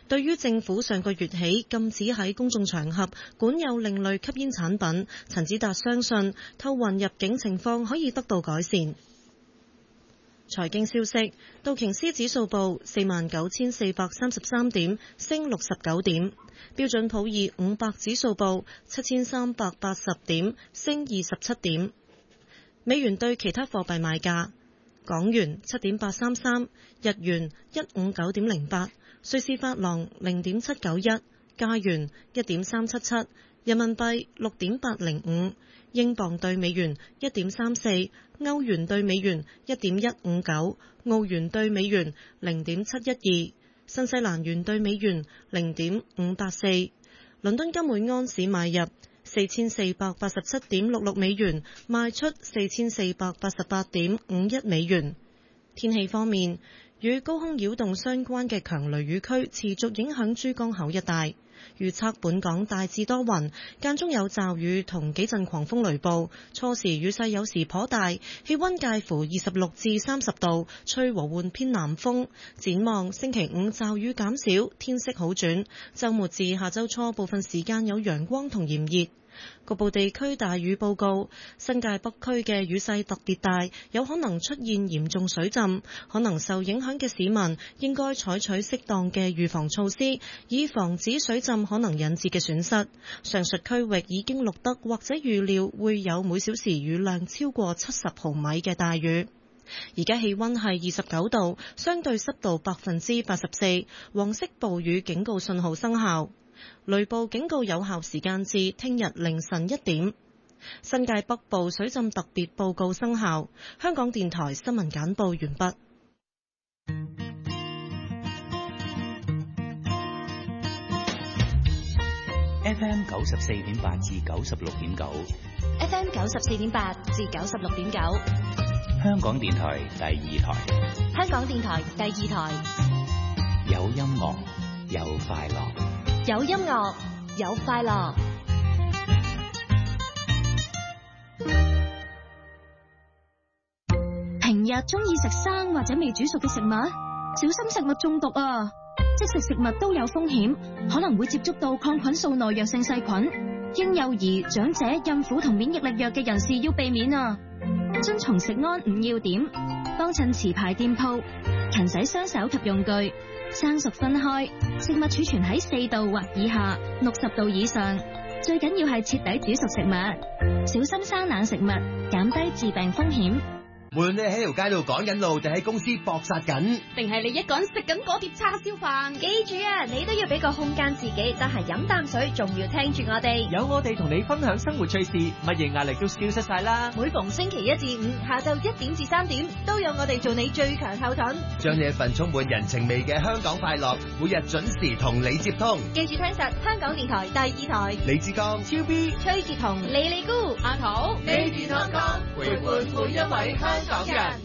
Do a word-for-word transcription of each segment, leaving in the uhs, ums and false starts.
對於政府上個月起禁止喺公眾場合管有另類吸煙產品，陳子達相信偷運入境情況可以得到改善。財經消息，道瓊斯指數報四萬九千四百三十三點，升六十九點；標準普爾五百指數報七千三百八十點，升二十七點。美元對其他貨幣賣價：港元七點八三三，日元一五九點零八，瑞士法郎零點七九一，加元一點三七七，人民幣六點八零五，英鎊對美元一點三四，歐元對美元一點一五九，澳元對美元零點七一二，新西蘭元對美元零點五八四。倫敦金每安士買入四千四百八十七點六六美元，賣出四千四百八十八點五一美元。天氣方面，與高空擾動相關嘅強雷雨區持續影響珠江口一帶。預測本港大致多雲，間中有驟雨同幾陣狂風雷暴，初時雨勢有時頗大，氣溫介乎二十六至三十度，吹和緩偏南風。展望星期五驟雨減少，天色好轉，週末至下週初部分時間有陽光同炎熱。局部地區大雨報告，新界北區嘅雨勢特別大，有可能出現嚴重水浸，可能受影響嘅市民應該採取適當嘅預防措施，以防止水浸可能引致嘅損失。上述區域已經錄得或者預料會有每小時雨量超過七十毫米嘅大雨。而家氣溫係二十九度，相對濕度百分之八十四，黃色暴雨警告信號生效。雷暴警告有效時間至聽日凌晨一點。新界北部水浸特別報告生效。香港電台新聞簡報完畢。 F M 九十四點八至九十六點九 ，F M 九十四點八至九十六點九， 香港電台第二台， 香港電台第二台， 有音樂，有快樂。 有音樂，有快樂。平日中意食生或者未煮熟嘅食物，小心食物中毒啊！即食食物都有風險，可能會接觸到抗菌素耐藥性細菌。嬰幼兒、長者、孕婦同免疫力弱嘅人士要避免啊！遵從食安五要點，幫襯持牌店鋪，勤洗雙手及用具。生熟分開，食物儲存喺四度或以下，六十度以上。最緊要係徹底煮熟食物，小心生冷食物，減低致病風險。 無論你喺條街度趕緊路，定喺公司搏殺緊， 定係你一個人食緊嗰碟叉燒飯， 記住啊，你都要俾個空間自己，得閒飲啖水，仲要聽住我哋。 有我哋同你分享生活趣事，乜嘢壓力都消失晒啦。 每逢星期一至五下晝一點至三點，都有我哋做你最強後盾， 將你一份充滿人情味嘅香港快樂，每日準時同你接通。 記住聽實香港電台第二台， 李志剛、 超 B、 崔志同、李利姑、 阿桃， 你健康康，陪伴每一位香港人。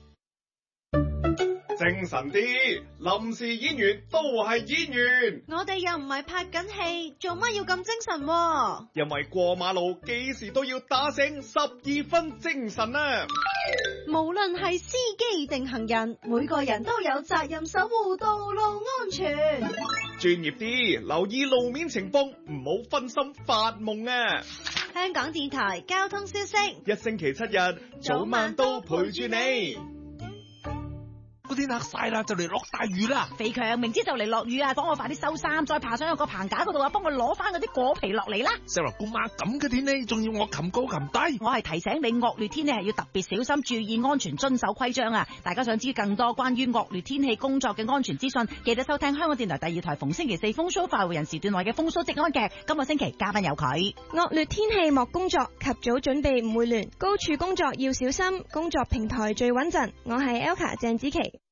精神啲，臨時演員都係演員。 我哋又唔係拍緊戲，做乜要咁精神啊？ 因為過馬路幾時都要打醒十二分精神啊！ 無論係司機定行人，每個人都有責任守護道路安全。 專業啲，留意路面情況，唔好分心發夢啊！ 香港電台交通消息， 一星期七日，早晚都陪住你。 個天黑晒啦，就嚟落大雨啦！ 肥強明知就嚟落雨啊，幫我快啲收衫，再爬上去個棚架嗰度啊，幫我攞翻嗰啲果皮落嚟啦！ 石落姑媽，咁嘅天氣仲要我擒高擒低？ 我係提醒你惡劣天氣係要特別小心，注意安全，遵守規章啊！大家想知更多關於惡劣天氣工作嘅安全資訊，記得收聽香港電台第二台逢星期四風騷快活人時段內嘅風騷職安嘅。今個星期嘉賓有佢。 惡劣天氣莫工作，及早準備唔會亂。高處工作要小心，工作平台最穩陣。我係 Elka 鄭子琪。